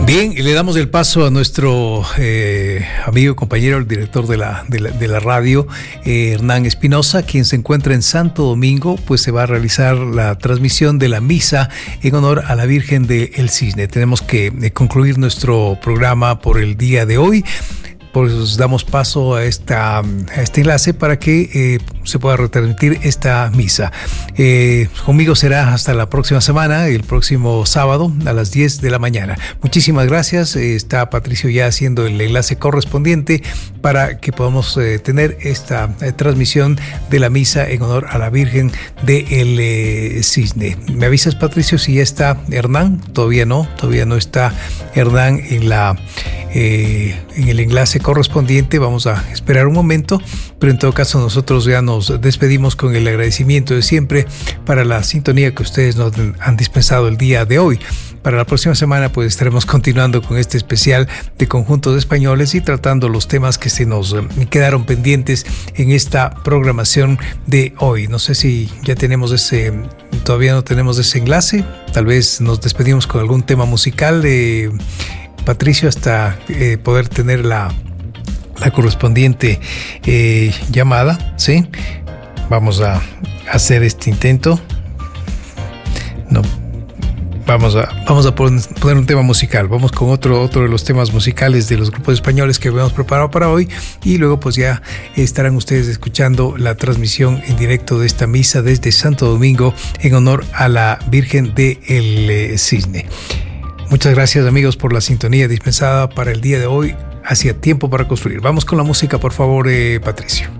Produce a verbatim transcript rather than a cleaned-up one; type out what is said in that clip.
Bien, y le damos el paso a nuestro eh, amigo, compañero, el director de la, de la, de la radio, eh, Hernán Espinosa, quien se encuentra en Santo Domingo. Pues se va a realizar la transmisión de la misa en honor a la Virgen del Cisne. Tenemos que eh, concluir nuestro programa por el día de hoy. Pues damos paso a, esta, a este enlace para que eh, se pueda retransmitir esta misa. Eh, conmigo será hasta la próxima semana, el próximo sábado a las diez de la mañana. Muchísimas gracias. Eh, está Patricio ya haciendo el enlace correspondiente para que podamos eh, tener esta eh, transmisión de la misa en honor a la Virgen del eh, Cisne. ¿Me avisas, Patricio, si ya está Hernán? Todavía no, todavía no está Hernán en, la, eh, en el enlace correspondiente. Vamos a esperar un momento, pero en todo caso nosotros ya nos despedimos con el agradecimiento de siempre para la sintonía que ustedes nos han dispensado el día de hoy. Para la próxima semana pues estaremos continuando con este especial de conjuntos españoles y tratando los temas que se nos quedaron pendientes en esta programación de hoy. No sé si ya tenemos ese, todavía no tenemos ese enlace. Tal vez nos despedimos con algún tema musical de Patricio hasta eh, poder tener la la correspondiente eh, llamada, ¿sí? Vamos a hacer este intento. No, vamos a vamos a poner, poner un tema musical. Vamos con otro otro de los temas musicales de los grupos españoles que habíamos preparado para hoy, y luego pues ya estarán ustedes escuchando la transmisión en directo de esta misa desde Santo Domingo en honor a la Virgen del eh, Cisne. Muchas gracias, amigos, por la sintonía dispensada para el día de hoy. Hacía tiempo para construir. Vamos con la música, por favor, eh, Patricio.